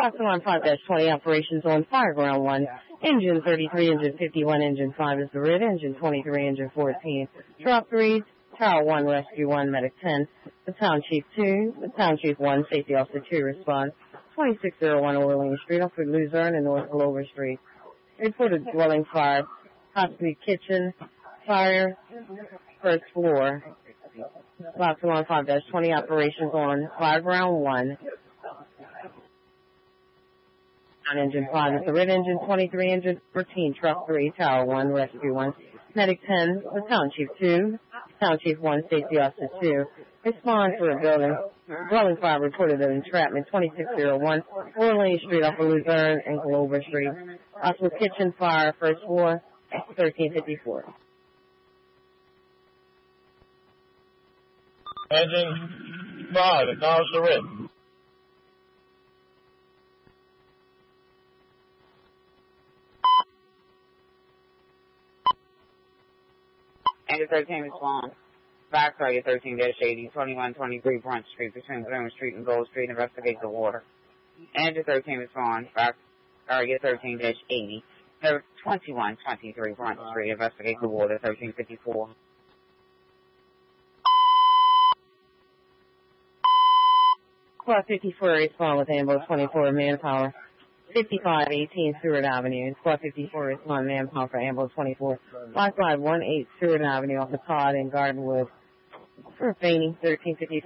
Foxtrot 5-20 operations on Fireground 1. Engine 33, engine 51, engine 5 is the red, engine 23, engine 14. Drop 3, Tower 1, Rescue 1, Medic 10. Battalion Chief 2, Battalion Chief 1, Safety Officer 2 response. 2601 Orleans Street, off of Luzerne and North Glover Street. Reported dwelling fire, possibly kitchen, fire, first floor. Foxtrot 5-20 operations on Fireground 1. On engine 5 is the red, engine 23, engine 14, truck 3, Tower 1, Rescue 1, Medic 10, Battalion Chief 2, Battalion Chief 1, Safety Officer 2. Respond for a dwelling fire reported of entrapment, 2601 Orleans Street, off of Luzerne and Glover Street. Also kitchen fire, first floor, 1354. Engine 5, acknowledge the red. Engine 13 response. Back target 13-80, 2123 Brunt Street, between Bloom Street and Gold Street. Investigate the water. Engine 13 response. Back target 13-80, 2123 Brunt Street. Investigate the water. 1354. Squad 54 respond with ambulance 24 manpower. 5518 Stewart Avenue. Squad 54 respond manpower for ambulance 24. 5518 Stewart Avenue off the Todd and Gardenwood. For fainting 1354.